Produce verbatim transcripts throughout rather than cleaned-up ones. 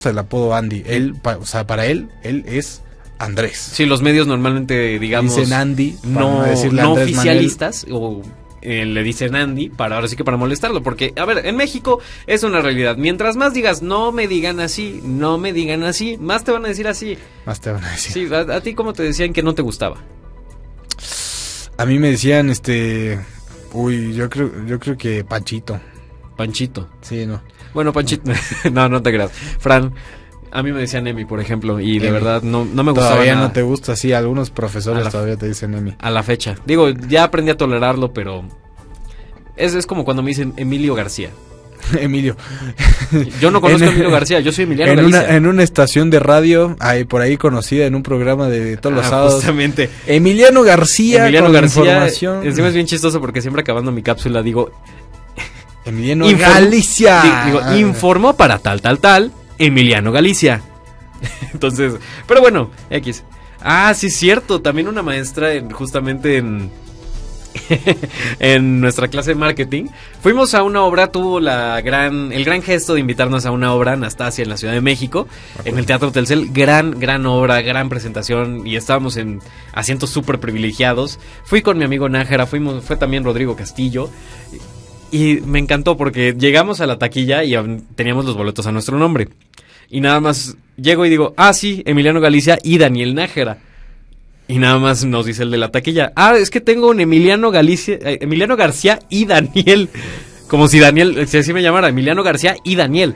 el apodo Andy. Él, pa, o sea, para él, él es Andrés. Sí, los medios normalmente, digamos, dicen Andy, no, no, no oficialistas o eh, le dicen Andy para ahora sí que para molestarlo, porque a ver, en México es una realidad. Mientras más digas no me digan así, no me digan así, más te van a decir así. Más te van a decir. Sí, a, a ti cómo te decían que no te gustaba. A mí me decían, este, uy, yo creo, yo creo que Panchito. Panchito. Sí, no. Bueno, Panchito, no, no te creas. Fran, a mí me decían Emi, por ejemplo, y de Emi. verdad no, no me gustaba Todavía nada. no te gusta, sí, algunos profesores la, todavía te dicen Emi. A la fecha. Digo, ya aprendí a tolerarlo, pero es, es como cuando me dicen Emilio García. Emilio. Yo no conozco en, a Emilio García, yo soy Emiliano en Galicia. Una, en una estación de radio, ahí, por ahí conocida, en un programa de todos los ah, sábados. Justamente. Emiliano García. Emiliano con García. Información. Encima es bien chistoso porque siempre acabando mi cápsula digo... Emiliano Inform- Galicia. Digo, informó para tal, tal, tal, Emiliano Galicia. Entonces, pero bueno, X. Ah, sí es cierto, también una maestra en, justamente en... en nuestra clase de marketing fuimos a una obra, tuvo la gran el gran gesto de invitarnos a una obra, Anastasia, en la Ciudad de México, en el Teatro Telcel. Gran, gran obra, gran presentación, y estábamos en asientos súper privilegiados. Fui con mi amigo Nájera, fuimos, fue también Rodrigo Castillo, y me encantó porque llegamos a la taquilla y teníamos los boletos a nuestro nombre, y nada más llego y digo, ah sí, Emiliano Galicia y Daniel Nájera. Y nada más nos dice el de la taquilla, ah, es que tengo un Emiliano Galicia, eh, Emiliano García y Daniel. Como si Daniel, si así me llamara, Emiliano García y Daniel.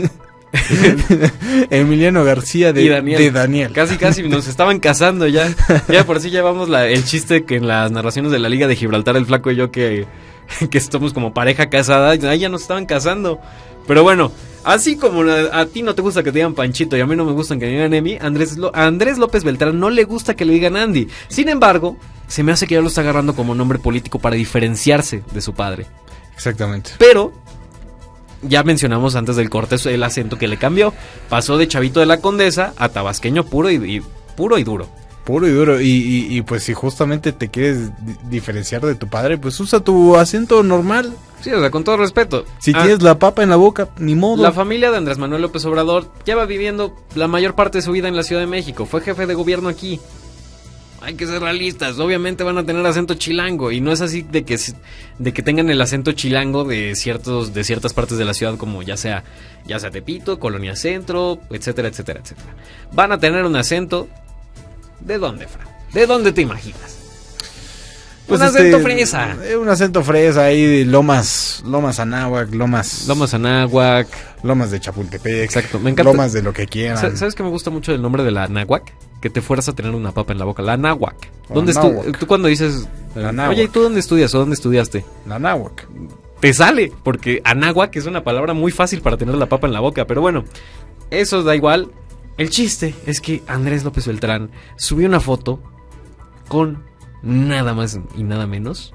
Emiliano García de y Daniel. de Daniel. Casi, casi nos estaban casando ya. Ya por así llevamos la, el chiste que en las narraciones de la Liga de Gibraltar, el Flaco y yo, que, que estamos como pareja casada, ahí ya nos estaban casando. Pero bueno, así como a, a ti no te gusta que te digan Panchito y a mí no me gustan que me digan Emi, Andrés, Lo, a Andrés López Beltrán no le gusta que le digan Andy. Sin embargo, se me hace que ya lo está agarrando como nombre político para diferenciarse de su padre. Exactamente. Pero ya mencionamos antes del corte el acento que le cambió. Pasó de chavito de la Condesa a tabasqueño puro y, y puro y duro. Puro y duro. Y, y, y pues si justamente te quieres di- diferenciar de tu padre, pues usa tu acento normal. Sí, o sea, con todo respeto. Si ah, tienes la papa en la boca, ni modo. La familia de Andrés Manuel López Obrador lleva viviendo la mayor parte de su vida en la Ciudad de México. Fue jefe de gobierno aquí. Hay que ser realistas. Obviamente van a tener acento chilango. Y no es así de que, de que tengan el acento chilango de ciertos de ciertas partes de la ciudad, como ya sea, ya sea Tepito, Colonia Centro, etcétera, etcétera, etcétera. Van a tener un acento... ¿De dónde, Fran? ¿De dónde te imaginas? Pues un acento este, fresa. eh, Un acento fresa ahí de Lomas, Lomas Anáhuac, Lomas... Lomas Anáhuac. Lomas de Chapultepec. Exacto, me encanta. Lomas de lo que quieran. ¿Sabes qué me gusta mucho del nombre de la Anáhuac? Que te fuerzas a tener una papa en la boca. La Anáhuac. ¿Dónde Anáhuac. estu- tú cuando dices... La Anáhuac. Oye, ¿y tú dónde estudias o dónde estudiaste? La Anáhuac. Te sale, porque Anáhuac es una palabra muy fácil para tener la papa en la boca. Pero bueno, eso da igual. El chiste es que Andrés López Beltrán subió una foto con nada más y nada menos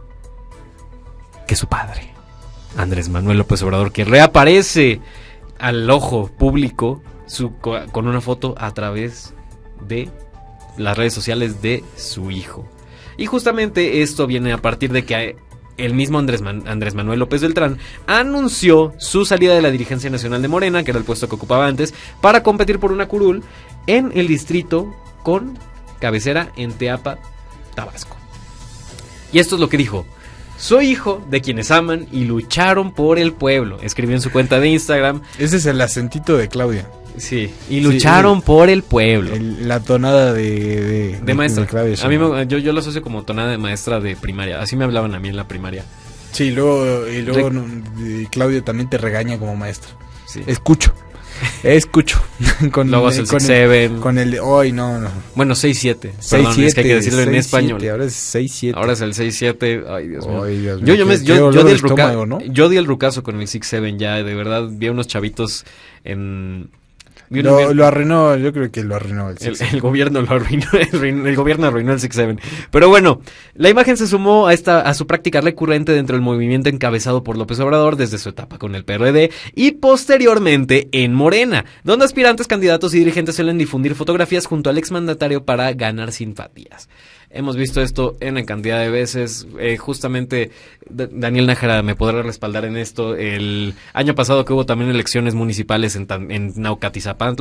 que su padre, Andrés Manuel López Obrador, que reaparece al ojo público su, con una foto a través de las redes sociales de su hijo. Y justamente esto viene a partir de que el mismo Andrés, Man- Andrés Manuel López Beltrán anunció su salida de la dirigencia nacional de Morena, que era el puesto que ocupaba antes, para competir por una curul en el distrito con cabecera en Teapa, Tabasco. Y esto es lo que dijo: soy hijo de quienes aman y lucharon por el pueblo. Escribió en su cuenta de Instagram. Ese es el acentito de Claudia. Sí, y lucharon sí, por el pueblo. El, la tonada de... De, de maestra. de Claudia, a mí me, yo, yo lo asocio como tonada de maestra de primaria. Así me hablaban a mí en la primaria. Sí, luego, y luego Re- no, y Claudia también te regaña como maestra. Sí. Escucho. Escucho. con Luego es el con six seven. Con el de hoy, no, no. Bueno, seis siete. seis siete. Es que hay que decirlo en español. Ahora es seis siete. Ahora es el seis siete. Ay, Dios mío. Ay, Dios Yo, mío, yo, me, qué- yo, qué yo olor di de el ruca- estómago, ¿no? yo di el rucazo con el six seven ya, de verdad. Vi unos chavitos en... vi un- Lo, lo arruinó, yo creo que lo arruinó el El, six el gobierno lo arruinó, el, rein- el gobierno arruinó el six seven. Pero bueno, la imagen se sumó a esta a su práctica recurrente dentro del movimiento encabezado por López Obrador desde su etapa con el P R D y posteriormente en Morena, donde aspirantes, candidatos y dirigentes suelen difundir fotografías junto al exmandatario para ganar simpatías. Hemos visto esto en cantidad de veces. Eh, justamente D- Daniel Nájera me podrá respaldar en esto. El año pasado que hubo también elecciones municipales en, Tan- en Naucatizapán,